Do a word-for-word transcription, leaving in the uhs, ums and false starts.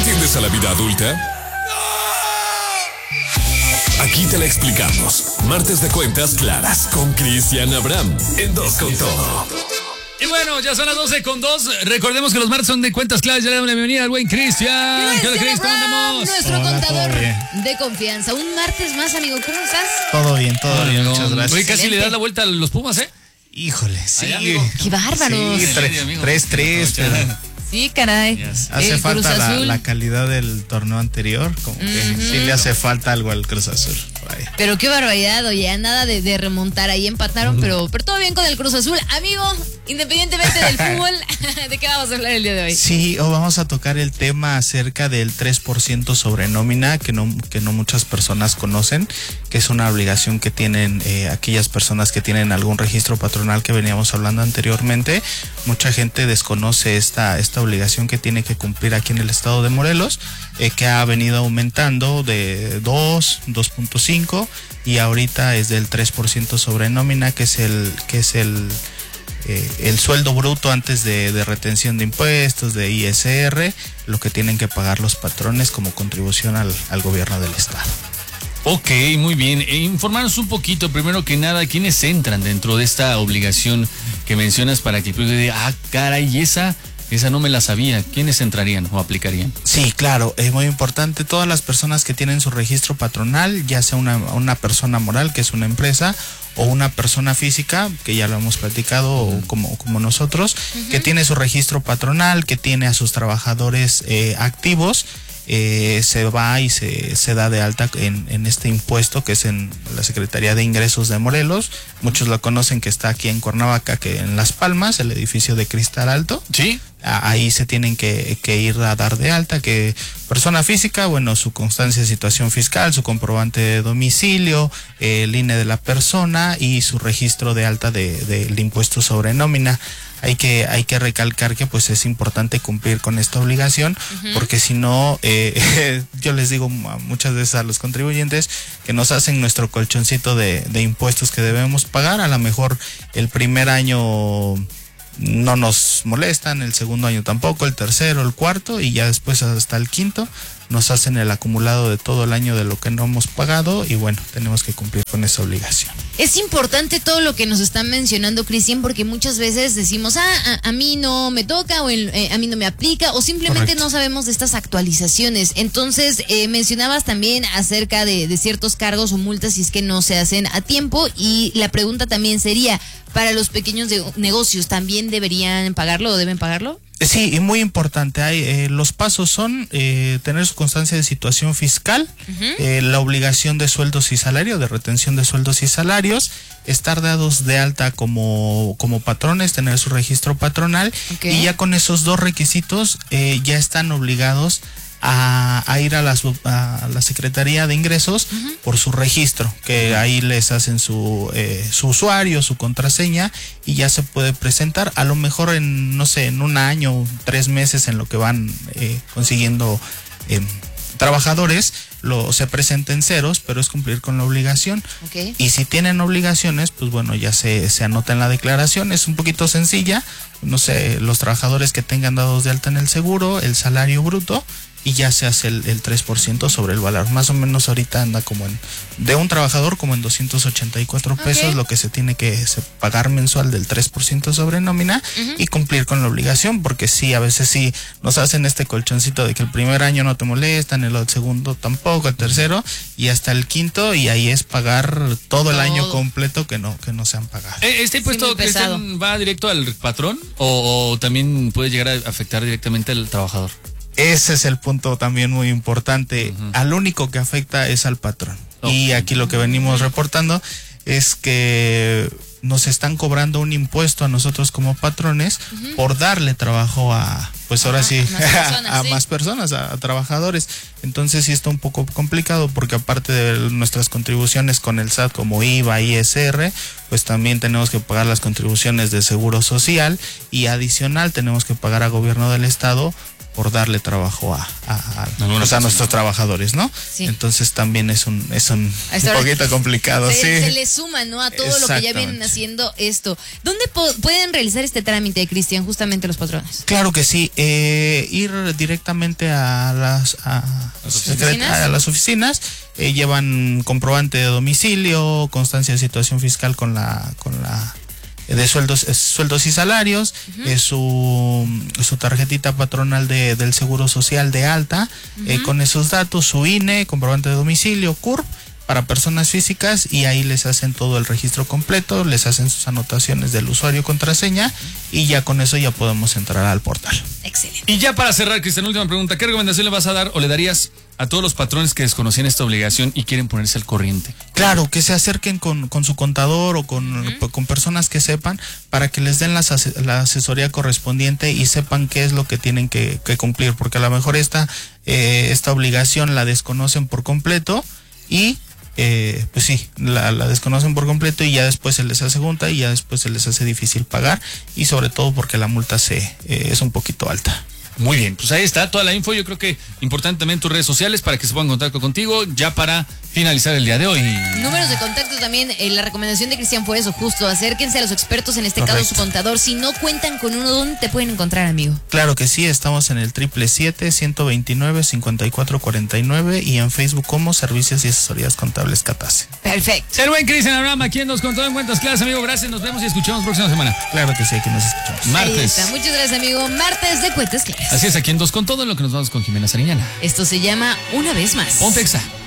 entiendes a la vida adulta? Aquí te la explicamos. Martes de Cuentas Claras con Cristian Abraham en Dos con Todo. Y bueno, ya son las doce con dos. Recordemos que los martes son de Cuentas Claras. Ya le damos la bienvenida al buen Cristian. Cristian Abraham, nuestro Hola, contador todo bien. de confianza. Un martes más, amigo. ¿Cómo estás? Todo bien, todo bien, muchas gracias. Oye, casi Excelente. le das la vuelta a los Pumas, ¿eh? Híjole, sí. Ay, amigo. ¡Qué bárbaros! Sí, tres tres, pero Sí, caray. Yes. hace El Cruz falta la, Azul. la calidad del torneo anterior, como que Ujú. sí le hace falta algo al Cruz Azul. Vaya. Pero qué barbaridad, oye, nada de, de remontar. Ahí empataron, pero, pero todo bien con el Cruz Azul. Amigo, independientemente del fútbol, ¿de qué vamos a hablar el día de hoy? Sí, o vamos a tocar el tema acerca del tres por ciento sobre nómina, que no, que no muchas personas conocen, que es una obligación que tienen eh, aquellas personas que tienen algún registro patronal que veníamos hablando anteriormente. Mucha gente desconoce esta, esta obligación que tiene que cumplir aquí en el estado de Morelos, eh, que ha venido aumentando de dos, dos punto cinco y ahorita es del tres por ciento sobre nómina, que es el, que es el Eh, el sueldo bruto antes de, de retención de impuestos, de I S R, lo que tienen que pagar los patrones como contribución al, al gobierno del estado. Ok, muy bien. E informarnos un poquito, primero que nada, quiénes entran dentro de esta obligación que mencionas para que el público diga, ah, caray, esa, esa no me la sabía. ¿Quiénes entrarían o aplicarían? Sí, claro, es muy importante. Todas las personas que tienen su registro patronal, ya sea una, una persona moral, que es una empresa, o una persona física, que ya lo hemos platicado, o como, como nosotros, uh-huh. que tiene su registro patronal, que tiene a sus trabajadores eh, activos, eh, se va y se, se da de alta en, en este impuesto que es en la Secretaría de Ingresos de Morelos. Muchos lo conocen, que está aquí en Cuernavaca, que en Las Palmas, el edificio de Cristal Alto. Sí. Ahí se tienen que, que ir a dar de alta, que persona física, bueno, su constancia de situación fiscal, su comprobante de domicilio, eh, el I N E de la persona y su registro de alta de, de impuesto sobre nómina. Hay que, hay que recalcar que pues es importante cumplir con esta obligación, uh-huh. porque si no, eh, yo les digo muchas veces a los contribuyentes que nos hacen nuestro colchoncito de, de impuestos que debemos pagar. A lo mejor el primer año no nos molestan, el segundo año tampoco, el tercero, el cuarto, y ya después hasta el quinto nos hacen el acumulado de todo el año de lo que no hemos pagado, y bueno, tenemos que cumplir con esa obligación. Es importante todo lo que nos están mencionando, Cristian, porque muchas veces decimos, ah, a, a mí no me toca, o el, eh, a mí no me aplica, o simplemente Correcto. No sabemos de estas actualizaciones. Entonces, eh, mencionabas también acerca de, de ciertos cargos o multas si es que no se hacen a tiempo, y la pregunta también sería, para los pequeños de, negocios, ¿también deberían pagarlo o deben pagarlo? Sí, y muy importante, hay, eh, los pasos son eh, tener su constancia de situación fiscal, uh-huh. eh, la obligación de sueldos y salarios, de retención de sueldos y salarios, estar dados de alta como, como patrones, tener su registro patronal, okay. y ya con esos dos requisitos eh, ya están obligados A, a ir a la, a la Secretaría de Ingresos uh-huh. por su registro, que ahí les hacen su, eh, su usuario, su contraseña, y ya se puede presentar. A lo mejor en, no sé, en un año, tres meses en lo que van eh, consiguiendo eh, trabajadores, lo, se presenten ceros, pero es cumplir con la obligación. Okay. Y si tienen obligaciones, pues bueno, ya se, se anota en la declaración. Es un poquito sencilla, no sé, los trabajadores que tengan dados de alta en el seguro, el salario bruto, y ya se hace el, el tres por ciento sobre el valor. Más o menos ahorita anda como en, de un trabajador como en doscientos ochenta y cuatro pesos, okay. lo que se tiene que se pagar mensual del tres por ciento sobre nómina, uh-huh. y cumplir con la obligación, porque sí, a veces sí nos hacen este colchoncito de que el primer año no te molestan, el segundo tampoco, el tercero, y hasta el quinto, y ahí es pagar todo el todo. año completo que no, que no se han pagado. ¿Este impuesto sí, va directo al patrón o, o también puede llegar a afectar directamente al trabajador? Ese es el punto también muy importante. Uh-huh. Al único que afecta es al patrón. Okay. Y aquí lo que venimos reportando es que nos están cobrando un impuesto a nosotros como patrones uh-huh. por darle trabajo a, pues ahora Ajá, sí, más personas, a, a sí. más personas, a, a trabajadores. Entonces sí está un poco complicado, porque aparte de nuestras contribuciones con el S A T como I V A, I S R, pues también tenemos que pagar las contribuciones de Seguro Social, y adicional tenemos que pagar a gobierno del estado por darle trabajo a, a, a, no, no, pues, a no, nuestros no. trabajadores, ¿no? Sí. Entonces también es un, es un, un poquito complicado, se, sí. se le suma, ¿no? A todo lo que ya vienen haciendo esto. ¿Dónde po- pueden realizar este trámite, Cristian, justamente los patrones? Claro que sí, eh, ir directamente a las, a, ¿Las oficinas? a las oficinas, eh, llevan comprobante de domicilio, constancia de situación fiscal con la, con la de sueldos, eh, sueldos y salarios, uh-huh. eh, su, su tarjetita patronal de, del Seguro Social de alta, uh-huh. eh, con esos datos, su I N E, comprobante de domicilio, C U R P, para personas físicas, y ahí les hacen todo el registro completo, les hacen sus anotaciones del usuario, contraseña, y ya con eso ya podemos entrar al portal. Excelente. Y ya para cerrar, Cristian, última pregunta, ¿qué recomendación le vas a dar o le darías a todos los patrones que desconocían esta obligación y quieren ponerse al corriente? Claro, que se acerquen con, con su contador o con, uh-huh. con personas que sepan, para que les den la, la asesoría correspondiente y sepan qué es lo que tienen que, que cumplir, porque a lo mejor esta, eh, esta obligación la desconocen por completo y Eh, pues sí, la, la desconocen por completo, y ya después se les hace junta y ya después se les hace difícil pagar, y sobre todo porque la multa se eh, es un poquito alta. Muy bien, pues ahí está toda la info. Yo creo que importante también tus redes sociales para que se pongan en contacto contigo ya para finalizar el día de hoy. Números de contacto también, eh, la recomendación de Cristian fue eso, justo, acérquense a los expertos, en este Correcto. Caso su contador. Si no cuentan con uno, ¿dónde te pueden encontrar, amigo? Claro que sí, estamos en el triple siete, ciento veintinueve, cincuenta y cuatro cuarenta y nueve y en Facebook como Servicios y Asesorías Contables Catase. Perfecto. Ser buen Cristian Abraham, aquí en Nos Contó en Cuentas Claras, amigo, gracias, nos vemos y escuchamos próxima semana. Claro que sí, aquí nos escuchamos. Martes. Ahí está. Muchas gracias, amigo. Martes de Cuentas Claras. Así es, aquí en Dos con Todo, en lo que nos vamos con Jimena Sariñana. Esto se llama Una Vez Más. Ponte Exa.